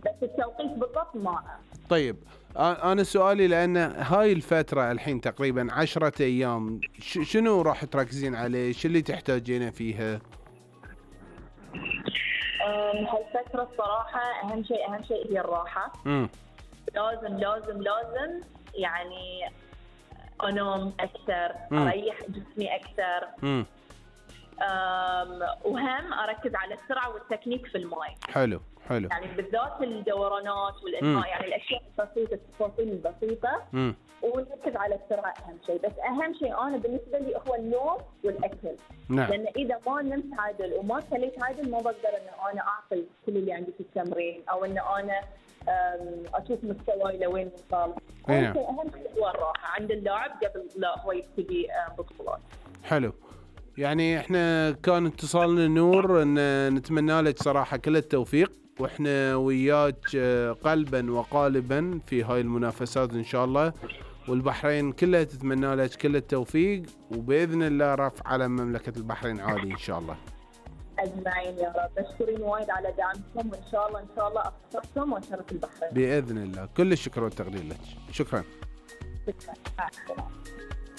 بس التوقيت بالضبط ما أعرف. طيب أنا سؤالي، لأن هاي الفترة الحين تقريبا 10 أيام، شنو راح تركزين عليه؟ شو اللي تحتاجينه فيها؟ هالفترة الصراحة أهم شيء هي الراحة. لازم يعني أنام أكثر، أريح جسمي أكثر. وهم أركز على السرعة والتكنيك في الماء. حلو. يعني بالذات الدورانات والإنهاء، يعني الأشياء البسيطة، التفاصيل البسيطة. ونركز على السرعة أهم شيء. بس أهم شيء أنا بالنسبة لي هو النوم والأكل. نعم. لأن إذا ما نمت عادل وما كليت عادل ما بقدر إن أنا أعطي كل اللي عندي في التمرين، أو إن أنا أشوف مستواي لوين وصل. أهم شيء هو الراحة عند اللاعب قبل لا هو يبتدي بطولات. حلو. يعني احنا كان اتصالنا نور، ان نتمنى لك صراحة كل التوفيق، واحنا وياك قلبا وقالبا في هاي المنافسات ان شاء الله، والبحرين كلها تتمنى لك كل التوفيق، وبإذن الله رفع علم مملكة البحرين عالي ان شاء الله. أجمعين يا رب. مشكورين وايد على دعمكم، وإن شاء الله أفرحكم وأشرف البحرين بإذن الله. كل الشكر والتقدير لك. شكرا. شكرا.